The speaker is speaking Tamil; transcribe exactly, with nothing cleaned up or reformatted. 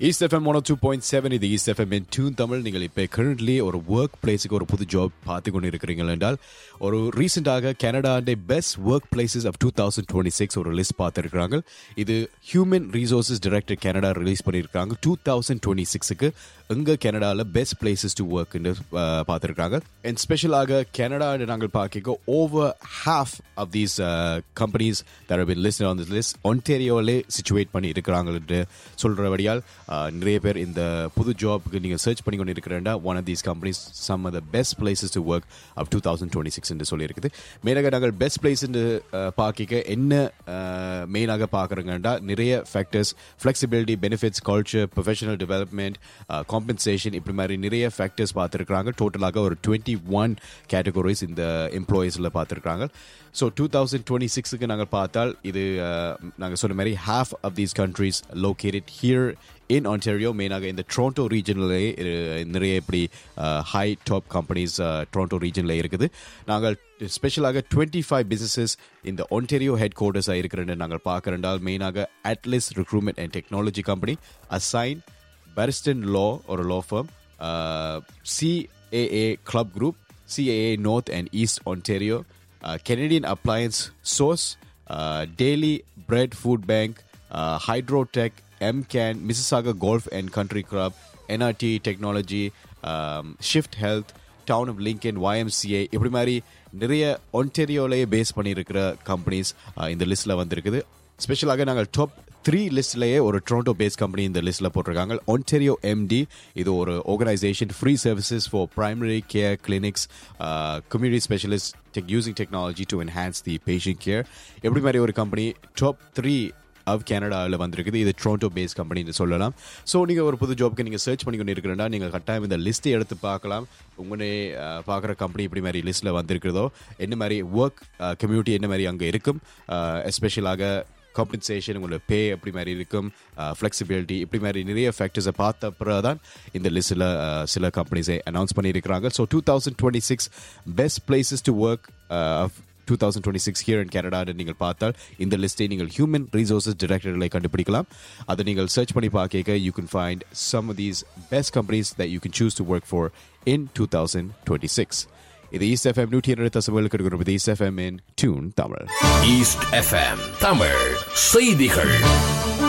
East FM one two point seven இது ஈஸ்ட் எஃப்எம் இன் டியூன் தமிழ். நீங்கள் இப்போ கரண்ட்லி ஒரு ஒர்க் பிளேஸுக்கு ஒரு புது ஜாப் பார்த்து கொண்டு இருக்கிறீர்கள் என்றால், ஒரு ரீசெண்டாக கனடாண்டே best work places of two thousand twenty six ஒரு லிஸ்ட் பார்த்துருக்காங்க. இது human resources director Canada release பண்ணியிருக்காங்க. டூ தௌசண்ட் டுவெண்ட்டி சிக்ஸுக்கு எங்கள் கனடாவில் பெஸ்ட் பிளேசஸ் டு ஒர்க்னு பார்த்துருக்காங்க. அண்ட் ஸ்பெஷலாக கனடா நாங்கள் பார்க்க over half of these companies that have been listed on this list ஒன்டாரியோவிலே situated பண்ணி இருக்கிறாங்கன்னு சொல்கிறபடியால் நிறைய பேர் இந்த புது ஜாப்க்கு நீங்கள் சர்ச் பண்ணி கொண்டு இருக்கிறேன்டா one of these companies some of the best places to work of two thousand twenty six என்று சொல்லியிருக்குது. மெயினாக நாங்கள் பெஸ்ட் பிளேஸ்ன்னு பார்க்க என்ன மெயினாக பார்க்குறோங்கண்டா நிறைய factors, flexibility, benefits, culture, professional development, compensation, இப்படி மாதிரி நிறைய ஃபேக்டர்ஸ் பார்த்துருக்குறாங்க. டோட்டலாக ஒரு டுவெண்ட்டி ஒன் கேட்டகரிஸ் இந்த எம்ப்ளாயீஸில் பார்த்துருக்காங்க. ஸோ டூ தௌசண்ட் டுவெண்ட்டி சிக்ஸுக்கு நாங்கள் பார்த்தால் இது நாங்கள் சொன்ன மாதிரி half of these countries located here in Ontario. மெயினாக இந்த டொரண்டோ ரீஜன்லேயே நிறைய இப்படி ஹை டாப் கம்பெனிஸ் டொரண்டோ ரீஜனில் இருக்குது. நாங்கள் ஸ்பெஷலாக டுவெண்ட்டி ஃபைவ் பிசினஸஸ் இந்த ஒன்டாரியோ ஹெட் குவார்ட்டர்ஸாக இருக்கிறன்னு நாங்கள் பார்க்குறேன்டால் மெயினாக atlas recruitment and technology company, assign, Barriston Law or a law firm, uh, C A A Club Group, C A A North and East Ontario, uh, Canadian Appliance Source, uh, Daily Bread Food Bank, uh, Hydrotech, M C A N, Mississauga Golf and Country Club, N R T Technology, um, Shift Health, Town of Lincoln, Y M C A, இப்படி மாதிரி நிறைய ஒன்டாரியோலேயே பேஸ் பண்ணியிருக்கிற கம்பெனிஸ் இந்த லிஸ்ட்டில் வந்திருக்குது. ஸ்பெஷலாக நாங்கள் டாப் த்ரீ லிஸ்ட்லேயே ஒரு டொரண்டோ பேஸ்ட் கம்பெனி இந்த லிஸ்ட்டில் போட்டிருக்காங்க. ஒன்டாரியோ எம்டி, இது ஒரு organisation free services for primary care clinics, community specialist tech using technology to enhance the patient care. எப்படி மாதிரி ஒரு கம்பெனி டாப் த்ரீ ஆஃப் கனடாவில் வந்திருக்குது. இது டொரண்டோ பேஸ்ட் கம்பெனின்னு சொல்லலாம். ஸோ நீங்கள் ஒரு புது ஜாப்க்கு நீங்கள் சர்ச் பண்ணி கொண்டு இருக்கிறேன்னா நீங்கள் கட்டாயம் இந்த லிஸ்ட்டை எடுத்து பார்க்கலாம். உங்களே பார்க்குற கம்பெனி இப்படி மாதிரி லிஸ்ட்டில் வந்திருக்கிறதோ, என்ன மாதிரி ஒர்க் கம்யூனிட்டி என்ன மாதிரி அங்கே இருக்கும், எஸ்பெஷலாக காம்பன்சேஷன், உங்களோட பே எப்படி மாதிரி இருக்கும், ஃப்ளெக்சிபிலிட்டி, இப்படி மாதிரி நிறைய ஃபேக்டர்ஸை பார்த்த அப்புறம் தான் இந்த லிஸ்ட்டில் சில கம்பெனிஸை அனௌன்ஸ் பண்ணியிருக்கிறாங்க. So two thousand twenty six best places to work two thousand twenty six here in Canada நீங்கள் பார்த்தால் இந்த லிஸ்ட்டை நீங்கள் ஹியூமன் ரிசோர்ஸஸ் டைரக்டர்களை கண்டுபிடிக்கலாம். அதை நீங்கள் சர்ச் பண்ணி பார்க்க you can find some of these best companies that you can choose to work for in two thousand twenty six. இது ஈஸ்ட் எஃப்எம் நூற்றி இரண்டு தசமங்கள் கிடைக்கிறது. ஈஸ்ட் எஃப்எம் இன் tune Tamil. East FM Tamil செய்திகள்.